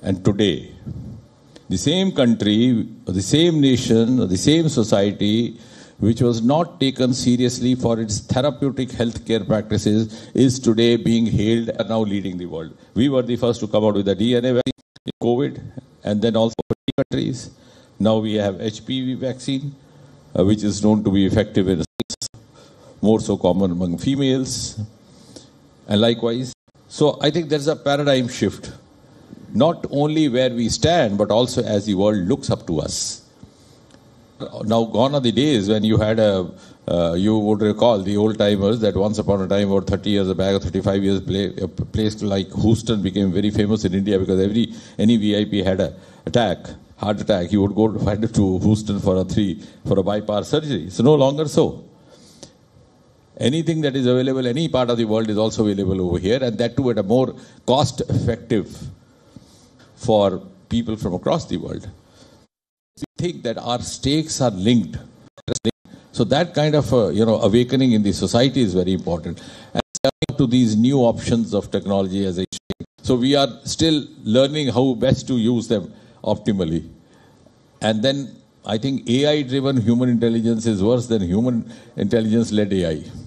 and today, the same country, or the same nation, or the same society, which was not taken seriously for its therapeutic healthcare practices, is today being hailed and now leading the world. We were the first to come out with the DNA vaccine in COVID, and then also countries. Now we have HPV vaccine, which is known to be effective in more so common among females, and likewise. So I think there's a paradigm shift, not only where we stand, but also as the world looks up to us. Now gone are the days when you had you would recall the old timers that once upon a time, about 30 years back or 35 years, a place like Houston became very famous in India because any VIP had a heart attack, you would go to Houston for a bypass surgery. It's no longer so. Anything that is available, any part of the world is also available over here, and that too at a more cost-effective for people from across the world. We think that our stakes are linked. So that kind of awakening in the society is very important. And coming to these new options of technology as I say. So we are still learning how best to use them optimally. And then I think AI-driven human intelligence is worse than human intelligence-led AI.